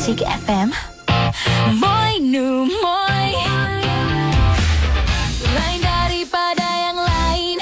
Asyik FM. Moi nu moi. Lain daripada yang lain.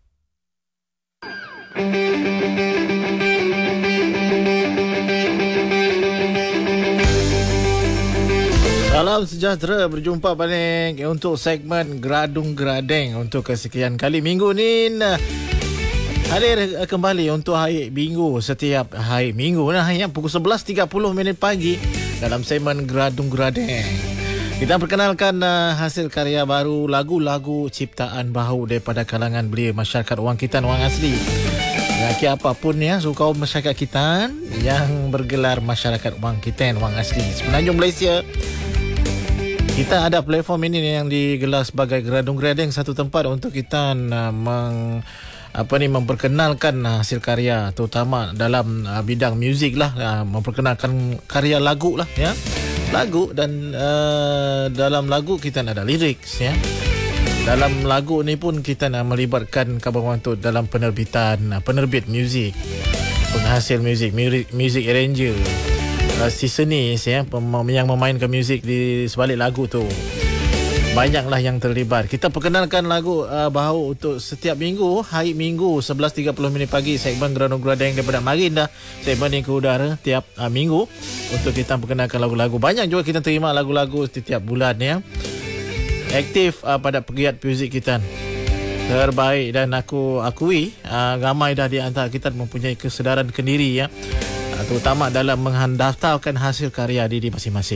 Salam sejahtera, berjumpa balik untuk segmen Geradung Geradeng untuk kesekian kali minggu ni. Hadir kembali untuk hari minggu, setiap hari minggu pukul 11.30 pagi dalam segmen Geradung Geradeng. Kita perkenalkan hasil karya baru, lagu-lagu ciptaan baru daripada kalangan belia masyarakat Wang Kitan, Wang Asli. Laki apapun suka masyarakat Kitan yang bergelar masyarakat Wang Kitan, Wang Asli semenanjung Malaysia. Kita ada platform ini yang digelar sebagai Geradung Geradeng, satu tempat untuk kita memperkenalkan hasil karya, terutama dalam bidang muzik lah, memperkenalkan karya lagu lah ya, lagu dan dalam lagu kita ada lirik ya. Dalam lagu ni pun kita nak melibatkan kawan-kawan tu dalam penerbitan, penerbit muzik, penghasil muzik, music arranger, seasonis ya, yang memainkan muzik di sebalik lagu tu. Banyaklah yang terlibat. Kita perkenalkan lagu baru untuk setiap minggu, hari minggu 11.30 pagi, segmen Geradung Geradeng daripada Marinda, segmen yang ke udara tiap minggu untuk kita perkenalkan lagu-lagu. Banyak juga kita terima lagu-lagu setiap bulan ya. Aktif pada pegiat muzik kita terbaik, dan aku akui ramai dah di antara kita mempunyai kesedaran kendiri ya, terutama dalam mendaftarkan hasil karya diri masing-masing.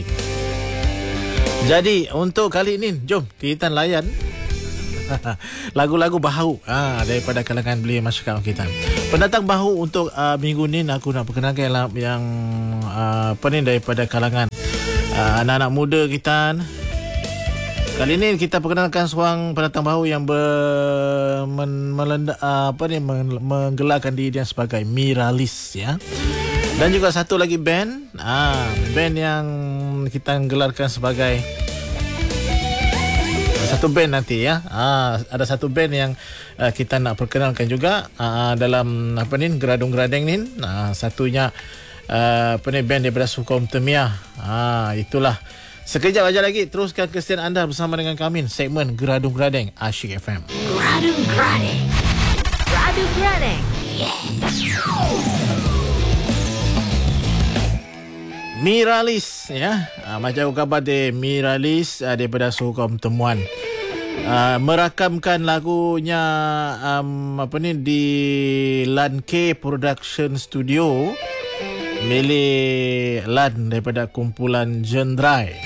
Jadi untuk kali ini, jom kita layan lagu-lagu baru daripada kalangan belia masyarakat kita. Pendatang baru untuk minggu ni aku nak perkenalkan yang daripada kalangan anak-anak muda kita. Kali ini kita perkenalkan seorang pendatang baru yang menggelarkan diri dia sebagai Miralis ya. Dan juga satu lagi band yang kita gelarkan sebagai satu band nanti ya. Ada satu band yang kita nak perkenalkan juga dalam Geradung Geradeng ni. Satunya band daripada Sukom Temiah. Itulah. Sekejap aja lagi teruskan kesetiaan anda bersama dengan kami, segmen Geradung Geradeng Asyik FM. Geradung Geradeng. Geradung Geradeng. Miralis ya, macam khabar de Miralis daripada Sukom Temuan merakamkan lagunya di Lan K Production Studio milik Lan daripada kumpulan Jendrai.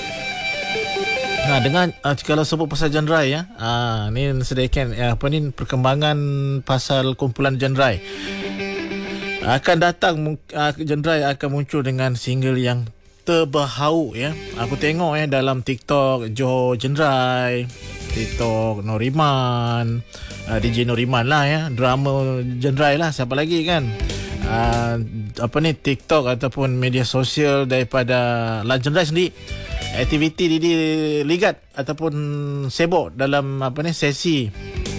Dengan kalau sebut pasal Jendrai ya, ni sedikit perkembangan pasal kumpulan Jendrai. Akan datang Jendrai akan muncul dengan single yang terbaharu ya. Aku tengok dalam TikTok Joe Jendrai, TikTok Noriman, DJ Noriman lah ya, drama Jendrai lah, siapa lagi kan. TikTok ataupun media sosial daripada Lan Jendrai sendiri, aktiviti diligat ataupun sibuk dalam sesi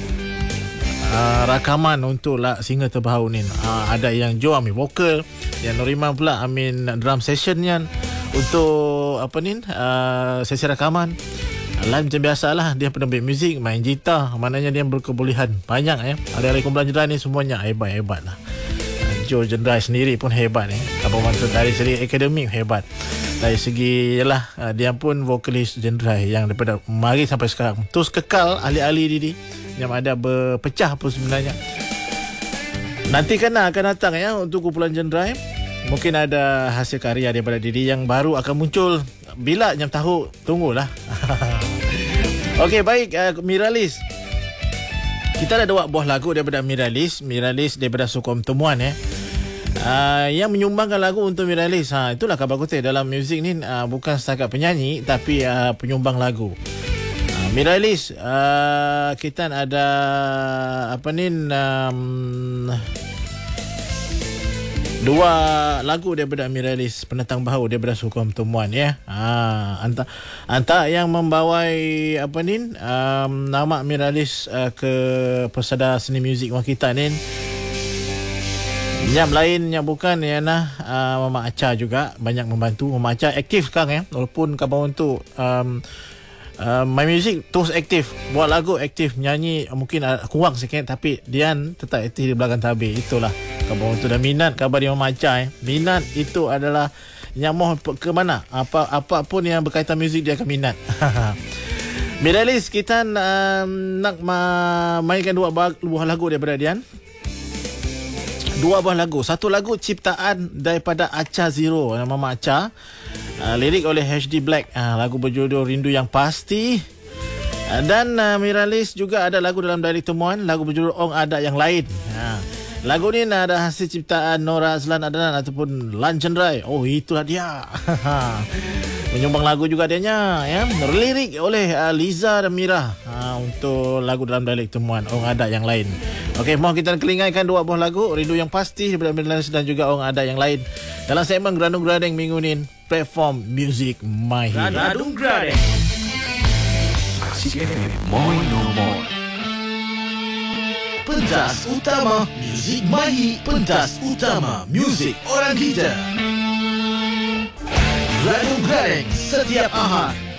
rakaman untuk single terbaru ni. Ada yang Joe ambil vokal, yang Noriman pula ambil drum session yang untuk sesi rakaman. Lan macam biasalah, dia penerbit muzik, main gitar, maknanya dia berkebolehan banyak ya. Ada kumpulan Jendrai ni semuanya hebat-hebat lah. Joe Jendrai sendiri pun hebat dari segi akademik hebat. Dari segi dia pun vokalis Jendrai yang daripada mari sampai sekarang terus kekal ahli-ahli diri yang ada berpecah pun sebenarnya. Nanti akan datang ya untuk kumpulan Jendrai. Mungkin ada hasil karya daripada diri yang baru akan muncul. Bila yang tahu, tunggulah. Okey, baik, Miralis. Kita ada dua buah lagu daripada Miralis daripada Sukom Temuan ya. Yang menyumbangkan lagu untuk Miralis. Itulah khabar kutip dalam muzik ni, bukan setakat penyanyi tapi penyumbang lagu. Miralis, kita ada dua lagu daripada Miralis, pendatang baru daripada Sukom Temuan ya. Antara yang membawai nama Miralis ke pesada seni muzik Wang Kitan ni, Yang lain yang bukan ialah Mama Acha juga banyak membantu. Mama Acha aktif sekarang walaupun khabar untuk My Music terus aktif, buat lagu aktif, nyanyi mungkin kurang sikit tapi Dian tetap aktif di belakang tabir. Itulah khabar untuk. Dan minat khabar di Mama Acha minat itu adalah yang mau ke mana, apa pun yang berkaitan muzik dia akan minat. Miralis, kita nak mainkan dua buah lagu daripada Dian. Dua buah lagu. Satu lagu ciptaan daripada Acha Zero, Mama Acha. Lirik oleh HD Black. Lagu berjudul Rindu Yang Pasti. Dan Miralis juga ada lagu dalam Dialek Temuan, lagu berjudul Ong Ada Yang Lain. Lagu ni ada hasil ciptaan Nora Azlan Adnan ataupun Lan Chandrai. Oh, itulah dia. Menyumbang lagu juga adanya ya. Lirik oleh Liza dan Mira untuk lagu dalam Dialek Temuan Ong Ada Yang Lain. Okey, mohon kita kelingaikan dua buah lagu, Rindu Yang Pasti daripada Miralis dan juga Ong Ada Yang Lain dalam segmen Gradung Gradeng minggu ni, platform Music My Hit. Gradung Gradeng. Asik FM Moi No More. Pentas utama Music My Hit. Pentas utama Music Orang Kita. Gradung Gradeng setiap Ahad